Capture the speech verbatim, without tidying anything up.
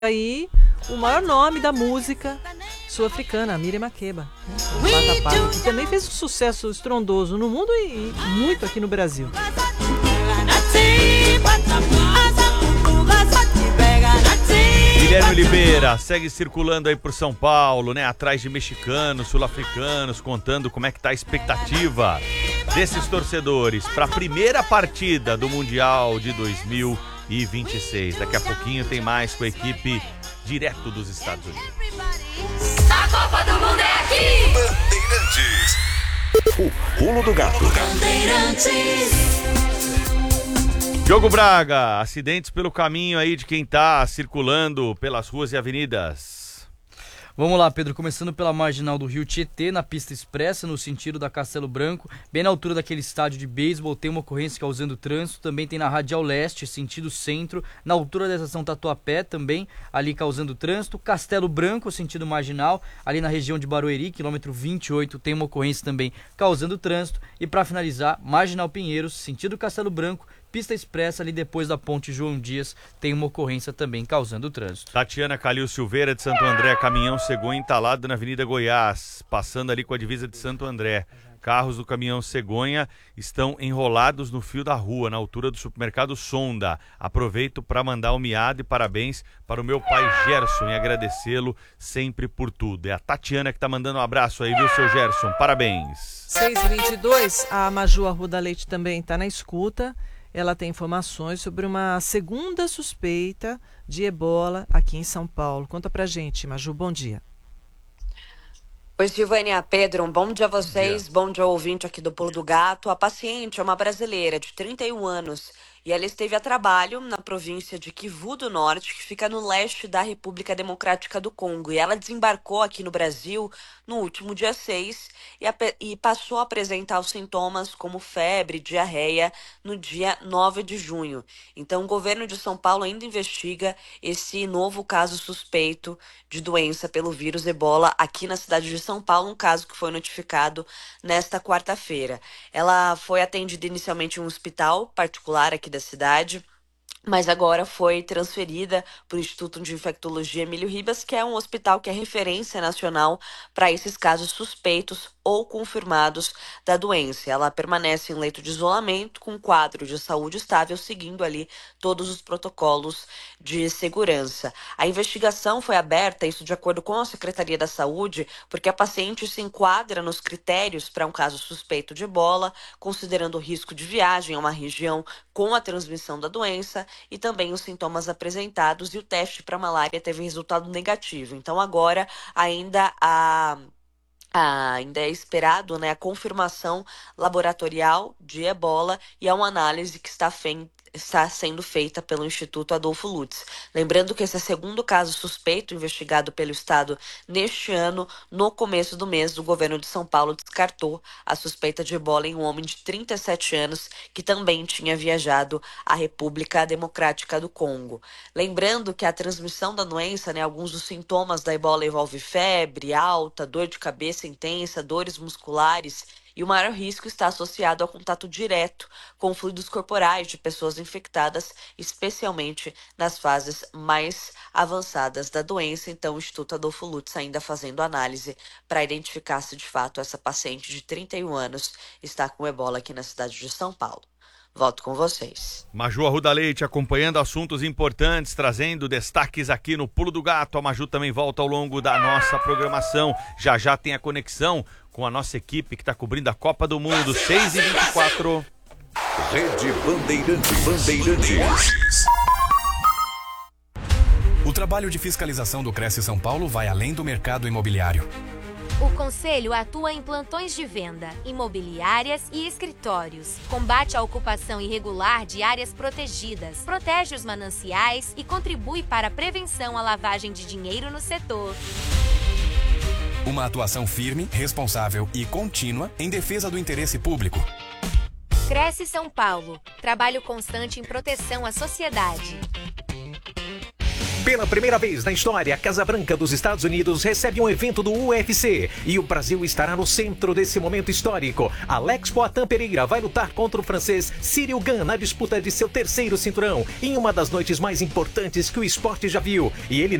aí o maior nome da música sul-africana, Miriam Makeba, que também fez um sucesso estrondoso no mundo e, e muito aqui no Brasil. Guilherme Oliveira segue circulando aí por São Paulo, né? Atrás de mexicanos, sul-africanos, contando como é que tá a expectativa desses torcedores para a primeira partida do Mundial de dois mil e vinte e seis. Daqui a pouquinho tem mais com a equipe direto dos Estados Unidos. A Copa do Mundo é aqui! Bandeirantes. O pulo do gato. Bandeirantes. Diogo Braga, acidentes pelo caminho aí de quem tá circulando pelas ruas e avenidas. Vamos lá, Pedro, começando pela marginal do Rio Tietê, na pista expressa, no sentido da Castelo Branco, bem na altura daquele estádio de beisebol, tem uma ocorrência causando trânsito, também tem na Radial Leste, sentido centro, na altura da estação Tatuapé, também ali causando trânsito, Castelo Branco, sentido marginal, ali na região de Barueri, quilômetro vinte e oito, tem uma ocorrência também causando trânsito, e para finalizar, Marginal Pinheiros, sentido Castelo Branco, pista expressa ali depois da ponte João Dias, tem uma ocorrência também causando trânsito. Tatiana Calil Silveira de Santo André, caminhão Cegonha entalado na Avenida Goiás, passando ali com a divisa de Santo André. Carros do caminhão Cegonha estão enrolados no fio da rua, na altura do supermercado Sonda. Aproveito para mandar um miado e parabéns para o meu pai Gerson e agradecê-lo sempre por tudo. É a Tatiana que está mandando um abraço aí, viu, seu Gerson? Parabéns. seis e vinte e dois, a Maju Arruda Leite também está na escuta. Ela tem informações sobre uma segunda suspeita de ebola aqui em São Paulo. Conta pra gente, Maju, bom dia. Oi, Silvânia, Pedro, um bom dia a vocês, bom dia, bom dia ao ouvinte aqui do Pulo do Gato. A paciente é uma brasileira de trinta e um anos e ela esteve a trabalho na província de Kivu do Norte, que fica no leste da República Democrática do Congo. E ela desembarcou aqui no Brasil no último dia seis e, a, e passou a apresentar os sintomas como febre, diarreia no dia nove de junho. Então, o governo de São Paulo ainda investiga esse novo caso suspeito de doença pelo vírus ebola aqui na cidade de São Paulo, um caso que foi notificado nesta quarta-feira. Ela foi atendida inicialmente em um hospital particular aqui da cidade, mas agora foi transferida para o Instituto de Infectologia Emílio Ribas, que é um hospital que é referência nacional para esses casos suspeitos ou confirmados da doença. Ela permanece em leito de isolamento com quadro de saúde estável, seguindo ali todos os protocolos de segurança. A investigação foi aberta, isso de acordo com a Secretaria da Saúde, porque a paciente se enquadra nos critérios para um caso suspeito de ebola, considerando o risco de viagem a uma região com a transmissão da doença e também os sintomas apresentados, e o teste para malária teve resultado negativo. Então agora ainda a Ah, ainda é esperado, né, a confirmação laboratorial de ebola e é uma análise que está, fe... está sendo feita pelo Instituto Adolfo Lutz. Lembrando que esse é o segundo caso suspeito investigado pelo Estado neste ano. No começo do mês, o governo de São Paulo descartou a suspeita de ebola em um homem de trinta e sete anos que também tinha viajado à República Democrática do Congo. Lembrando que a transmissão da doença, né, alguns dos sintomas da ebola envolvem febre alta, dor de cabeça intensa, dores musculares, e o maior risco está associado ao contato direto com fluidos corporais de pessoas infectadas, especialmente nas fases mais avançadas da doença. Então, o Instituto Adolfo Lutz ainda fazendo análise para identificar se de fato essa paciente de trinta e um anos está com ebola aqui na cidade de São Paulo. Volto com vocês. Maju Arruda Leite acompanhando assuntos importantes, trazendo destaques aqui no Pulo do Gato. A Maju também volta ao longo da nossa programação. Já já tem a conexão com a nossa equipe que está cobrindo a Copa do Mundo. seis e vinte e quatro. Rede Bandeirantes. Bandeirantes. O trabalho de fiscalização do Cresce São Paulo vai além do mercado imobiliário. O Conselho atua em plantões de venda, imobiliárias e escritórios. Combate a ocupação irregular de áreas protegidas, protege os mananciais e contribui para a prevenção à lavagem de dinheiro no setor. Uma atuação firme, responsável e contínua em defesa do interesse público. Cresce São Paulo. Trabalho constante em proteção à sociedade. Pela primeira vez na história, a Casa Branca dos Estados Unidos recebe um evento do U F C e o Brasil estará no centro desse momento histórico. Alex Poatan Pereira vai lutar contra o francês Cyril Gane na disputa de seu terceiro cinturão, em uma das noites mais importantes que o esporte já viu. E ele